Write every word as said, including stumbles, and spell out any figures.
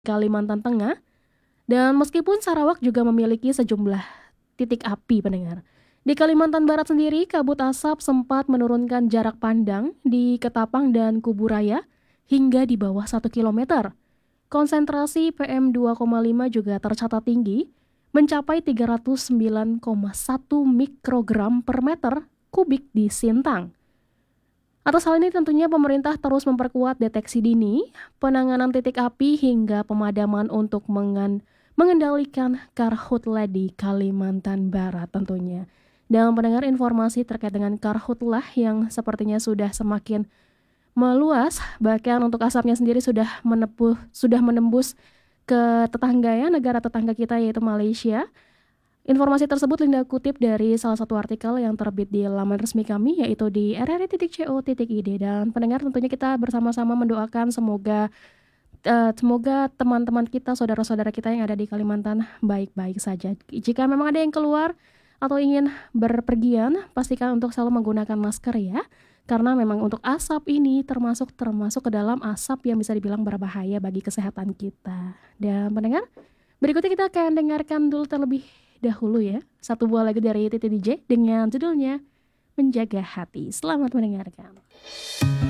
Kalimantan Tengah. Dan meskipun Sarawak juga memiliki sejumlah titik api pendengar. Di Kalimantan Barat sendiri, kabut asap sempat menurunkan jarak pandang di Ketapang dan Kuburaya hingga di bawah satu kilometer. Konsentrasi P M dua koma lima juga tercatat tinggi, mencapai tiga ratus sembilan koma satu mikrogram per meter kubik di Sintang. Atas hal ini tentunya pemerintah terus memperkuat deteksi dini, penanganan titik api hingga pemadaman untuk mengan- mengendalikan karhutla di Kalimantan Barat tentunya. Dan pendengar, informasi terkait dengan karhutlah yang sepertinya sudah semakin meluas, bahkan untuk asapnya sendiri sudah menepuh, sudah menembus ke tetangga ya, negara tetangga kita yaitu Malaysia. Informasi tersebut Linda kutip dari salah satu artikel yang terbit di laman resmi kami, yaitu di r r i titik co titik i d. Dan pendengar, tentunya kita bersama-sama mendoakan semoga uh, semoga teman-teman kita, saudara-saudara kita yang ada di Kalimantan baik-baik saja. Jika memang ada yang keluar atau ingin berpergian, pastikan untuk selalu menggunakan masker ya. Karena memang untuk asap ini termasuk termasuk ke dalam asap yang bisa dibilang berbahaya bagi kesehatan kita. Dan pendengar, berikutnya kita akan dengarkan dulu terlebih dahulu ya satu buah lagu dari Titi D J dengan judulnya Menjaga Hati. Selamat mendengarkan.